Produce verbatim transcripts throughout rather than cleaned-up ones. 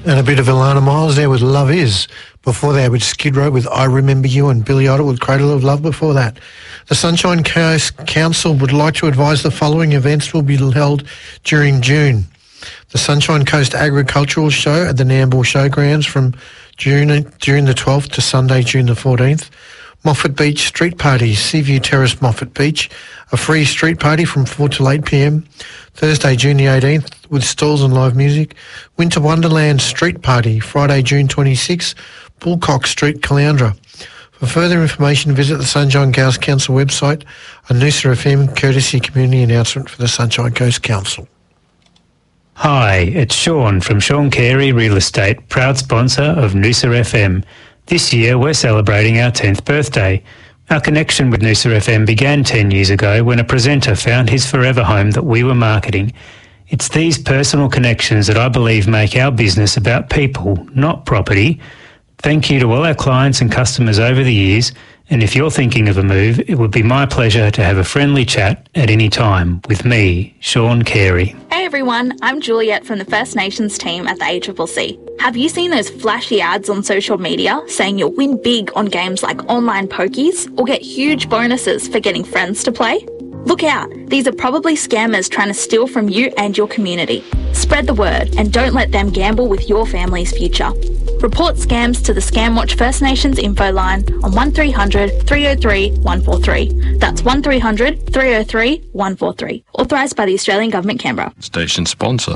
And a bit of Alana Miles there with Love Is. Before that, with Skid Row with I Remember You, and Billy Idol with Cradle of Love before that. The Sunshine Coast Council would like to advise the following events will be held during June. The Sunshine Coast Agricultural Show at the Nambour Showgrounds from June, June the twelfth to Sunday, June the fourteenth. Moffat Beach Street Party, Seaview Terrace, Moffat Beach. A free street party from four till eight p m. Thursday, June the eighteenth, with stalls and live music. Winter Wonderland Street Party, Friday, June twenty-sixth, Bullcock Street, Caloundra. For further information, visit the Sunshine Coast Council website, a Noosa F M courtesy community announcement for the Sunshine Coast Council. Hi, it's Sean from Sean Carey Real Estate, proud sponsor of Noosa F M. This year we're celebrating our tenth birthday. Our connection with Noosa F M began ten years ago when a presenter found his forever home that we were marketing. It's these personal connections that I believe make our business about people, not property. Thank you to all our clients and customers over the years, and if you're thinking of a move, it would be my pleasure to have a friendly chat at any time with me, Sean Carey. Hey everyone, I'm Juliet from the First Nations team at the A C C C. Have you seen those flashy ads on social media saying you'll win big on games like online pokies or get huge bonuses for getting friends to play? Look out, these are probably scammers trying to steal from you and your community. Spread the word and don't let them gamble with your family's future. Report scams to the Scamwatch First Nations info line on one three hundred, three oh three, one four three. That's one three hundred, three oh three, one four three. Authorised by the Australian Government, Canberra. Station sponsor.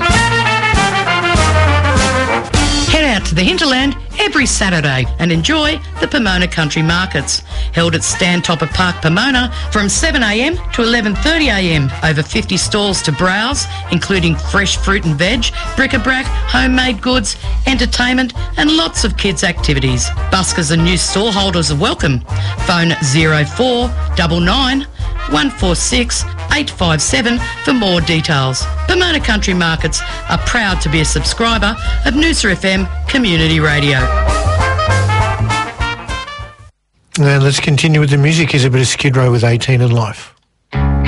Head out to the hinterland every Saturday and enjoy the Pomona Country Markets. Held at Stantopper Park, Pomona from seven a m to eleven thirty a m. Over fifty stalls to browse, including fresh fruit and veg, bric-a-brac, homemade goods, entertainment and lots of kids' activities. Buskers and new stall holders are welcome. Phone zero four nine nine, one four six, eight five seven for more details. Pomona Country Markets are proud to be a subscriber of Noosa F M Community Radio. And let's continue with the music. Here's a bit of Skid Row with eighteen in Life.